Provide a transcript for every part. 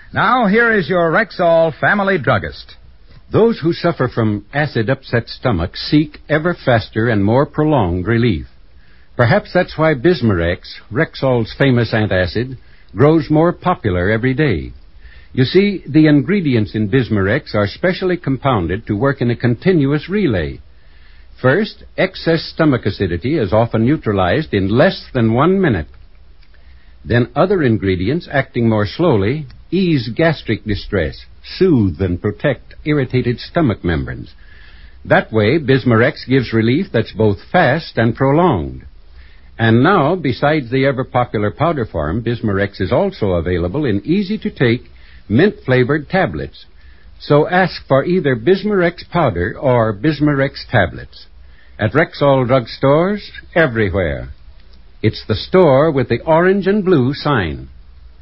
Now, here is your Rexall family druggist. Those who suffer from acid-upset stomachs seek ever faster and more prolonged relief. Perhaps that's why Bismarex, Rexall's famous antacid, grows more popular every day. You see, the ingredients in Bismarex are specially compounded to work in a continuous relay. First, excess stomach acidity is often neutralized in less than 1 minute. Then other ingredients, acting more slowly, ease gastric distress, soothe and protect irritated stomach membranes. That way, Bismarex gives relief that's both fast and prolonged. And now, besides the ever-popular powder form, Bismarex is also available in easy-to-take, mint-flavored tablets. So ask for either Bismarex powder or Bismarex tablets. At Rexall drugstores, everywhere. It's the store with the orange and blue sign.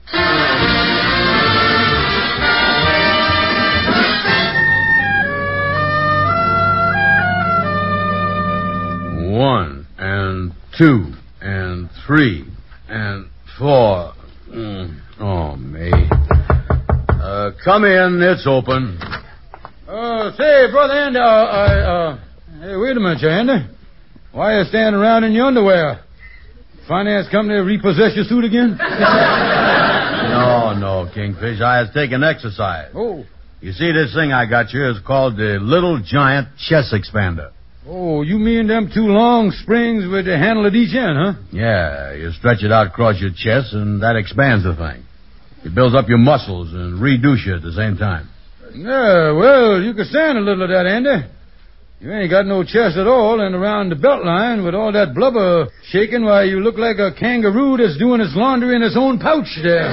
One and two and three and four. Oh, me. Come in. It's open. Say, Brother Andy, hey, wait a minute, Andy. Why are you standing around in your underwear? Finance company repossess your suit again? No, Kingfish. I was taking exercise. Oh. You see, this thing I got you is called the Little Giant Chest Expander. Oh, you mean them two long springs with the handle at each end, huh? Yeah, you stretch it out across your chest, and that expands the thing. It builds up your muscles and reduces you at the same time. Yeah, well, you can stand a little of that, Andy. You ain't got no chest at all, and around the belt line with all that blubber shaking, why, you look like a kangaroo that's doing its laundry in its own pouch there.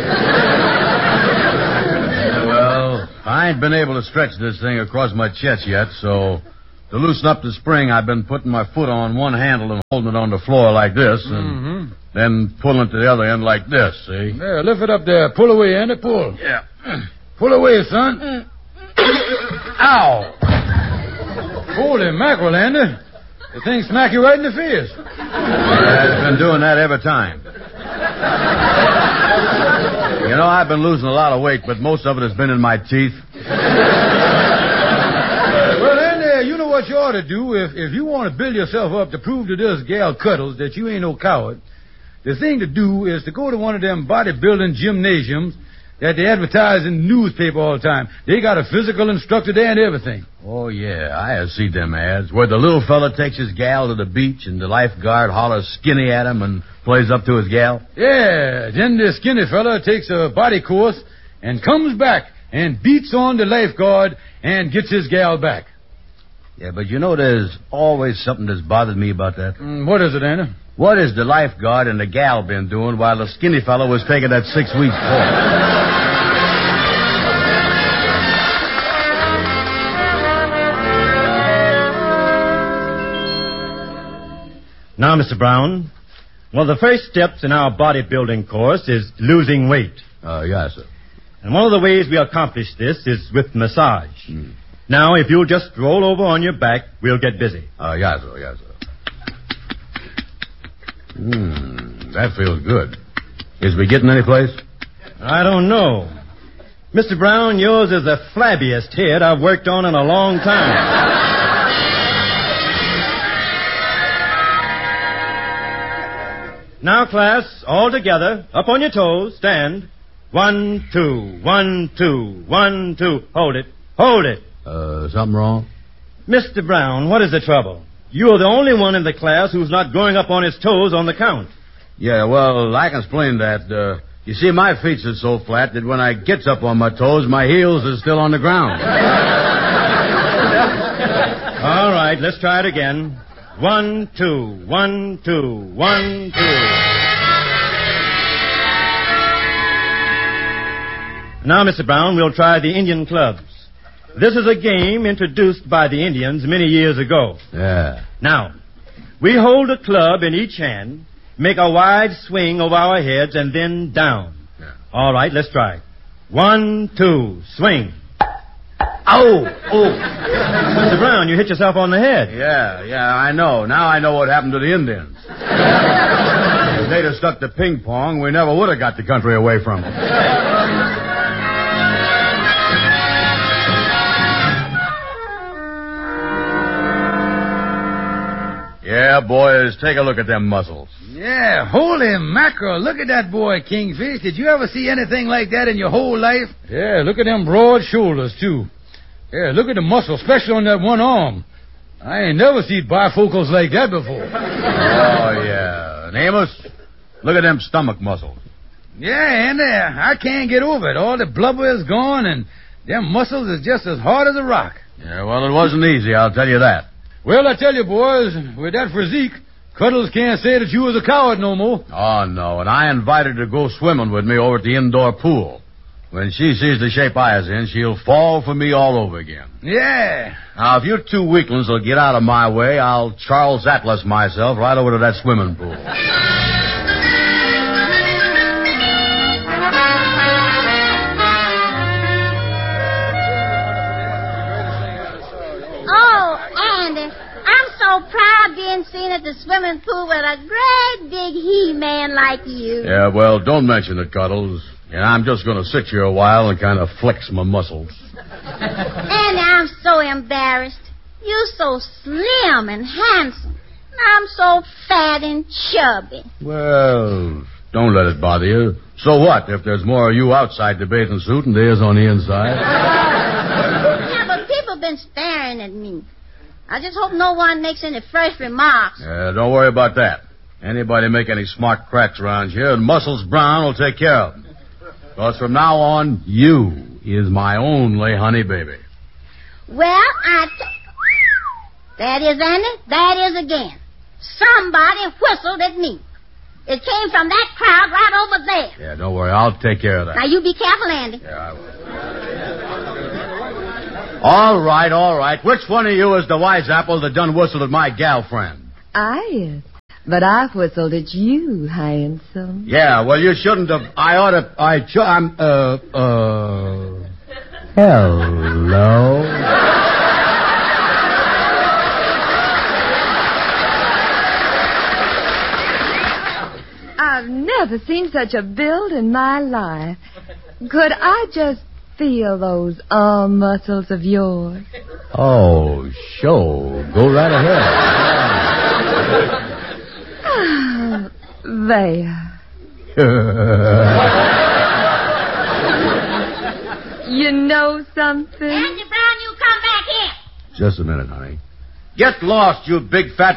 Well, I ain't been able to stretch this thing across my chest yet, so to loosen up the spring, I've been putting my foot on one handle and holding it on the floor like this, and then pulling it to the other end like this, see? There, lift it up there. Pull away, Andy, pull. Yeah. Pull away, son. Ow! Holy mackerel, Andy. The thing smack you right in the face. Yeah, it's been doing that every time. You know, I've been losing a lot of weight, but most of it has been in my teeth. Well, Andy, you know what you ought to do? If you want to build yourself up to prove to this gal Cuddles that you ain't no coward, the thing to do is to go to one of them bodybuilding gymnasiums that they advertise in the newspaper all the time. They got a physical instructor there and everything. Oh, yeah, I have seen them ads where the little fella takes his gal to the beach and the lifeguard hollers skinny at him and plays up to his gal. Yeah, then the skinny fella takes a body course and comes back and beats on the lifeguard and gets his gal back. Yeah, but you know there's always something that's bothered me about that. What is it, Andy? What has the lifeguard and the gal been doing while the skinny fella was taking that 6-week course? Now, Mr. Brown, well, the first steps in our bodybuilding course is losing weight. Yes, sir. And one of the ways we accomplish this is with massage. Now, if you'll just roll over on your back, we'll get busy. Yes, sir, yes, sir. That feels good. Is we getting any place? I don't know. Mr. Brown, yours is the flabbiest head I've worked on in a long time. Now, class, all together, up on your toes, stand. 1, 2, 1, 2, 1, 2. Hold it, hold it. Something wrong? Mr. Brown, what is the trouble? You're the only one in the class who's not going up on his toes on the count. Yeah, well, I can explain that. You see, my feet are so flat that when I gets up on my toes, my heels are still on the ground. All right, let's try it again. 1, 2, 1, 2, 1, 2. Now, Mr. Brown, we'll try the Indian clubs. This is a game introduced by the Indians many years ago. Yeah. Now, we hold a club in each hand, make a wide swing over our heads, and then down. Yeah. All right, let's try. 1, 2, swing. Oh! Mr. Brown, you hit yourself on the head. Yeah, I know. Now I know what happened to the Indians. If they'd have stuck to ping pong, we never would have got the country away from them. Yeah, boys, take a look at them muscles. Yeah, holy mackerel. Look at that boy, Kingfish. Did you ever see anything like that in your whole life? Yeah, look at them broad shoulders, too. Yeah, look at the muscle, especially on that one arm. I ain't never seen bifocals like that before. Oh, yeah. And Amos, look at them stomach muscles. Yeah, and I can't get over it. All the blubber is gone, and them muscles is just as hard as a rock. Yeah, well, it wasn't easy, I'll tell you that. Well, I tell you, boys, with that physique, Cuddles can't say that you was a coward no more. Oh, no, and I invited her to go swimming with me over at the indoor pool. When she sees the shape I is in, she'll fall for me all over again. Yeah. Now, if you two weaklings will get out of my way, I'll Charles Atlas myself right over to that swimming pool. So proud being seen at the swimming pool with a great big he-man like you. Yeah, well, don't mention it, Cuddles. And I'm just going to sit here a while and kind of flex my muscles. And I'm so embarrassed. You're so slim and handsome. I'm so fat and chubby. Well, don't let it bother you. So what if there's more of you outside the bathing suit than there is on the inside? Yeah, but people been staring at me. I just hope no one makes any fresh remarks. Don't worry about that. Anybody make any smart cracks around here, and Muscles Brown will take care of them. Because from now on, you is my only honey baby. Well, that is, Andy, that is again. Somebody whistled at me. It came from that crowd right over there. Yeah, don't worry. I'll take care of that. Now, you be careful, Andy. Yeah, I will. All right. Which one of you is the wise apple that done whistled at my gal friend? I is. But I whistled at you, handsome. Yeah, well, you shouldn't have. Hello? I've never seen such a build in my life. Could I just feel those arm muscles of yours? Oh, sure. Go right ahead. There. You know something? Andy Brown, you come back here. Just a minute, honey. Get lost, you big fat